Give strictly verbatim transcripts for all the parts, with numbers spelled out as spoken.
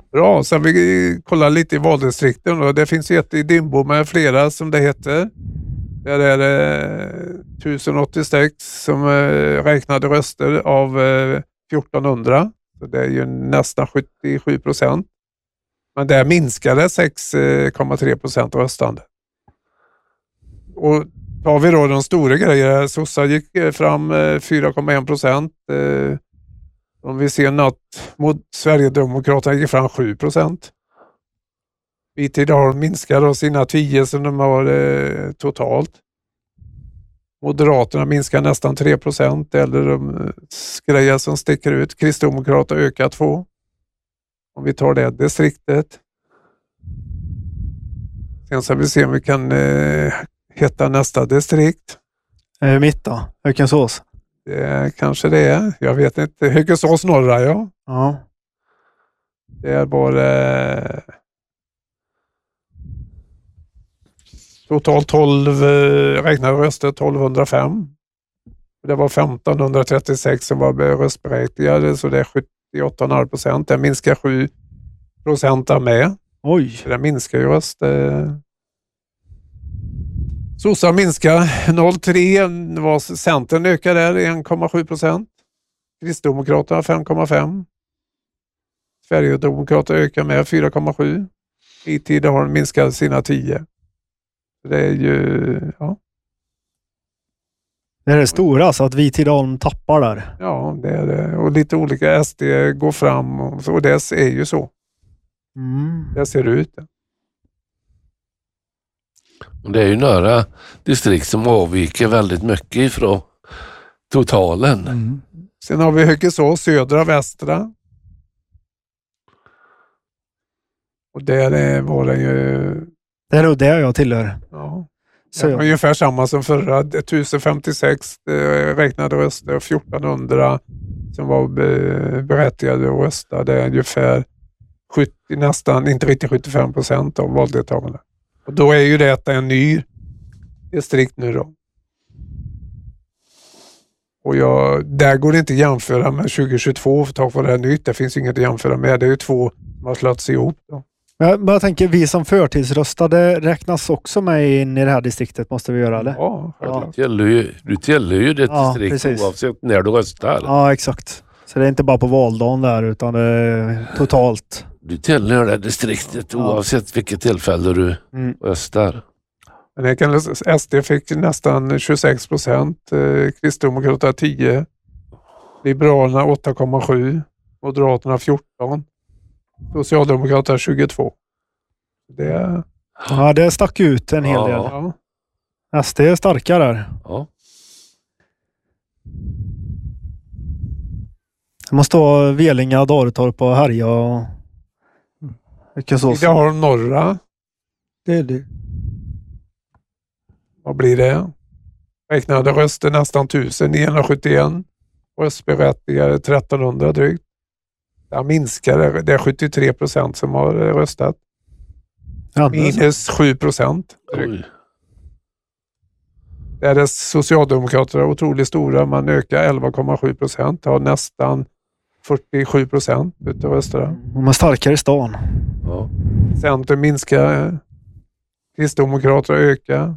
Bra, sen vi kollar lite i valdistrikten. Och det finns ju ett i Dimbo med flera som det heter. Där är det tusen åttiosex som eh, räknade röster av eh, fjortonhundra. Så det är ju nästan sjuttiosju procent. Men där minskade sex komma tre procent röstande. Och tar vi då de stora grejerna. Sossa gick fram eh, fyra komma en procent. Eh, om vi ser något mot Sverigedemokraterna gick fram sju procent. Vi till idag minskar då sina tio som de har eh, totalt. Moderaterna minskar nästan tre procent eller de grejer som sticker ut. Kristdemokraterna ökar två. Om vi tar det distriktet. Sen ska vi se om vi kan eh, hitta nästa distrikt. Eh, mitt då? Hökensås? Det kanske det är. Jag vet inte. Hökensås norra, ja. Ja. Det är bara eh, totalt tolv eh, räknade röster tolvhundrafem. Det var femtonhundratrettiosex som var röstberättigade, så det är sjuttioåtta komma fem procent. Det minskar sju procent av med. Oj. Så det minskar ju röst. Eh. Sossa minskar noll komma tre. Var Centern ökar där en komma sju procent. Kristdemokraterna fem komma fem. Sverigedemokraterna ökar med fyra komma sju. I tid har de minskat sina tio. Det är ju, ja. Det är det stora, så att vi Tidaholm tappar där. Ja, det är det. Och lite olika S D går fram och, så, och det är ju så. Mm. Det ser ut. Och det är ju några distrikt som avviker väldigt mycket ifrån totalen. Mm. Sen har vi Hökensås, södra, västra. Och där är, var det ju... Det är nog det jag tillhör. Ja. Så jag... Ungefär samma som förra. tusen femtiosex eh, räknade röster och fjortonhundra som var be, berättigade att rösta. Det är ungefär sjuttio, nästan, inte riktigt sjuttiofem procent av valdeltagarna. Och då är ju detta en ny distrikt nu då. Och jag, där går det inte att jämföra med tjugohundratjugotvå för att ta för det här nytt. Det finns inget att jämföra med. Det är ju två som har slagits ihop då. Jag, jag tänker, vi som förtidsröstade räknas också med in i det här distriktet, måste vi göra det? Ja, ja. Du tillhör ju, du tillhör ju det Ja, distrikt precis. oavsett när du röstar. Ja, exakt. Så det är inte bara på valdagen där, utan det är totalt. Du tillhör det distriktet Ja. oavsett vilket tillfälle du Mm. röstar. Men det kan, S D fick nästan tjugosex procent, eh, Kristdemokraterna tio, Liberalerna åtta komma sju, Moderaterna fjorton, Socialdemokraterna tjugotvå. Det är... Ja, det stack ut en hel Ja. del. Ja. S D är starka där. Ja. Det måste vara Velinga, Daretorp och Härja och Hökensås. Det har de norra. Det är det. Vad blir det? Räknade röster nästan tusen, niohundrasjuttioen. Röstberättigade trettonhundra drygt. Där minskar det. Det är sjuttiotre procent som har röstat. Ja, Minus sju procent. Oj. Där är Socialdemokraterna otroligt stora. Man ökar elva komma sju procent. Har nästan fyrtiosju procent utav rösterna. de är starkare i stan. Ja. Centern minskar. Kristdemokraterna ökar.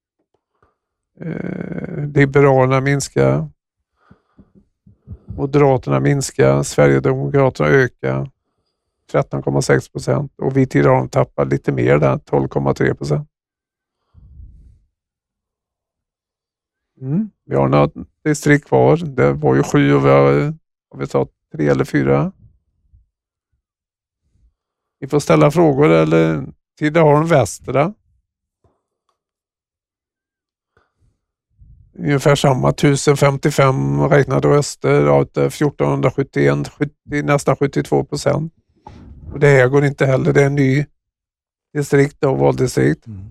Eh, Liberalerna minskar. Moderaterna minskar. Sverigedemokraterna ökar. tretton komma sex procent. Och vi till dem tappar lite mer där. tolv komma tre procent. Mm. Vi har något distrikt kvar. Det var ju sju och vi har, har vi tagit tre eller fyra. Vi får ställa frågor eller till det har de västra. Ungefär samma tusen femtiofem räknade röster av fjortonhundrasjuttioen, sjuttio, nästan sjuttiotvå procent. Och det här går inte heller. Det är en ny distrikt och valdistrikt. Mm.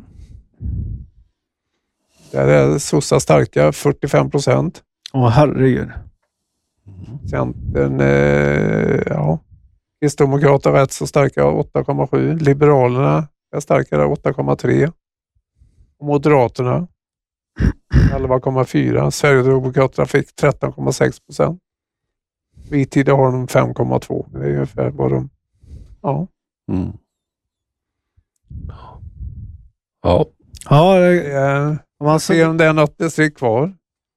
Där är sossa starka, fyrtiofem procent. Åh, herregud. Centern, eh, ja. Kristdemokraterna rätt så starka, åtta komma sju. Liberalerna är starkare, åtta komma tre. Och Moderaterna elva komma fyra. Sverigedemokraterna fick tretton komma sex procent. Vi tidigare har de fem komma två. Det är ungefär vad de Ja. Mm. Ja. Ja, det, Det är, om man se om det är något distrikt kvar.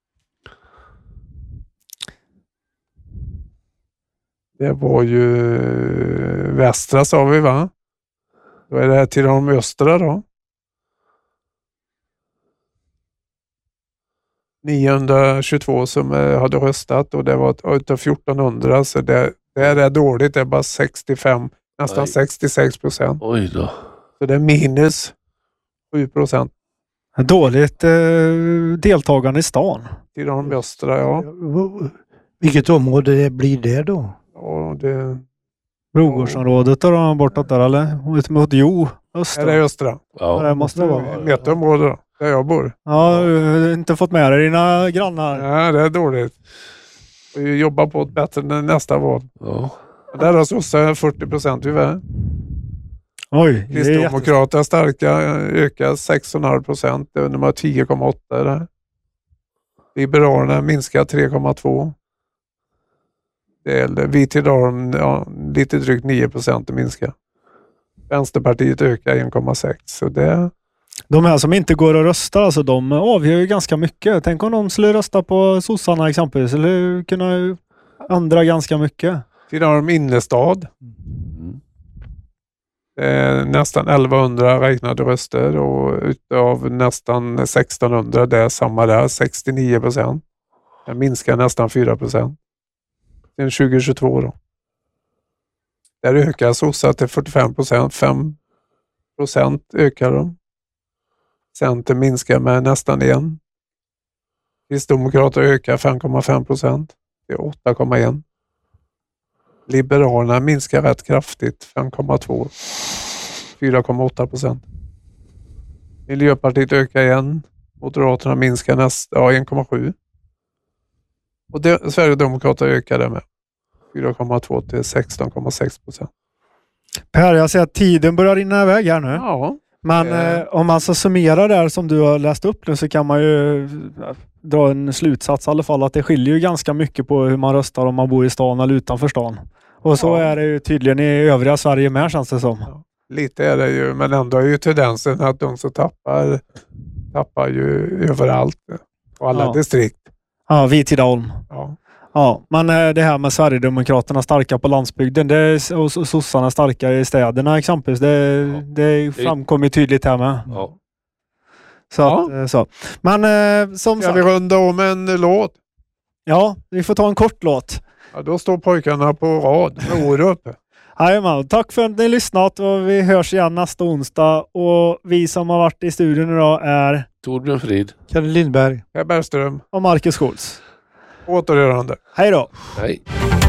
Det var ju västra sa vi va? Då är det här till de östra då. niohundratjugotvå som eh, hade röstat och det var utav fjortonhundra så det, det är dåligt. Det är bara sextiofem, nästan Oj. sextiosex procent. Oj då. Så det är minus sju procent dåligt eh, deltagande i stan. till de östra. Ja. Vilket område det blir det då? Ja, det Rogårdsområdet och de bortåt där eller? Ut mot Jo, östra. är det östra. Ja, det Ja. måste det vara. Mitt område då, där jag bor. Ja, du har inte fått med dig dina grannar. Ja, det är dåligt. Vi jobbar på ett bättre än nästa val. Ja. Där har sossar fyrtio procent tyvärr. Oj, det är jätte- Kristdemokrater starka ökar sex komma fem procent. De har tio komma åtta där. Liberalerna minskar tre komma två. Det är, vi till dem ja, lite drygt nio procent att minska. Vänsterpartiet ökar en komma sex. Så det, De här som inte går och röstar, alltså de avgör ju ganska mycket. Tänk om de skulle rösta på sossarna exempelvis, eller kunna ändra ganska mycket. till dem innerstad. Mm. Det är nästan elvahundra räknade röster och utav nästan sextonhundra det är samma där, sextionio procent. Det minskar nästan fyra procent. Sen tjugo tjugotvå då. Där ökar sossar till fyrtiofem procent, fem procent ökar de. Centern minskar med nästan en. Kristdemokrater ökar fem komma fem procent till åtta komma ett. Liberalerna minskar rätt kraftigt, fem komma två, fyra komma åtta procent. Miljöpartiet ökar igen, Moderaterna minskar nästa, ja, en komma sju. Och det, Sverigedemokrater ökar det med fyra komma två till sexton komma sex procent. Per, jag ser att tiden börjar rinna iväg här nu. Ja, Men Eh. eh, om man så summerar där som du har läst upp nu så kan man ju eh, dra en slutsats i alla fall att det skiljer ju ganska mycket på hur man röstar om man bor i stan eller utanför stan. Och så Ja. är det ju tydligen i övriga Sverige med, känns det som. lite är det ju, men ändå är ju tendensen att de som tappar tappar ju överallt och alla Ja. distrikt. Ja, vi Tidaholm. Ja. Ja, men eh, det här med Sverigedemokraterna starka på landsbygden det är, och so- sossarna starka i städerna exempelvis. Det, Ja. det framkommer tydligt här med. Ja. Så Ja. att, eh, så. Men eh, som Ska vi sagt, runda om en låt? ja, vi får ta en kort låt. Ja, då står pojkarna på rad med Orup. Jajamän, tack för att ni har lyssnat och vi hörs igen nästa onsdag. Och vi som har varit i studion idag är Torbjörn Frid. Kalle Lindberg. Per Bergström. och Marcus Schultz. Återhörande. Hej då! Hej.